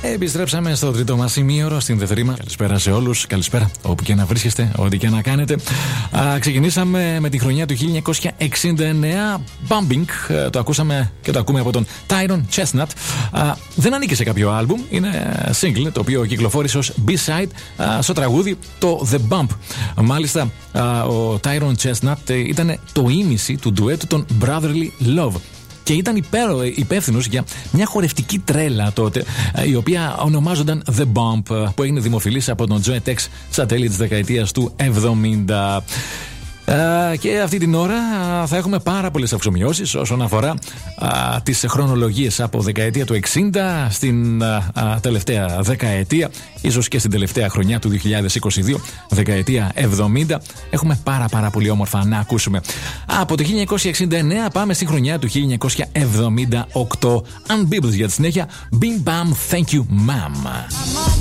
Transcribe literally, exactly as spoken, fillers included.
Επιστρέψαμε στο τρίτο μας ημίωρο, στην δεύτερη μας. Καλησπέρα σε όλους, καλησπέρα όπου και να βρίσκεστε, ό,τι και να κάνετε. Α, ξεκινήσαμε με τη χρονιά του χίλια εννιακόσια εξήντα εννέα. Bumping, το ακούσαμε και το ακούμε από τον Tyrone Chestnut. Α, δεν ανήκει σε κάποιο άλμπουμ, είναι single το οποίο κυκλοφόρησε ως B-side α, στο τραγούδι το The Bump. Μάλιστα, α, ο Tyrone Chestnut ήταν το ήμιση του ντουέτου των Brotherly Love. Και ήταν υπεύθυνος για μια χορευτική τρέλα τότε, η οποία ονομάζονταν The Bump, που έγινε δημοφιλής από τον Joe Tex στα τέλη της δεκαετίας του εβδομήντα. Uh, και αυτή την ώρα uh, θα έχουμε πάρα πολλές αυξομοιώσεις όσον αφορά uh, τις χρονολογίες από δεκαετία του εξήντα στην uh, uh, τελευταία δεκαετία, ίσως και στην τελευταία χρονιά του δύο χιλιάδες είκοσι δύο, δεκαετία εβδομήντα. Έχουμε πάρα πάρα πολύ όμορφα να ακούσουμε. Από το χίλια εννιακόσια εξήντα εννέα πάμε στη χρονιά του χίλια εννιακόσια εβδομήντα οκτώ. Unbeatles για τη συνέχεια. Bim Bam, thank you ma'am.